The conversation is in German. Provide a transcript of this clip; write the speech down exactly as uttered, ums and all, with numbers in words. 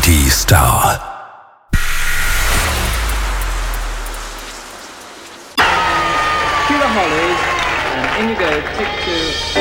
City Star. Cue the Hollies and Indigo Tick two.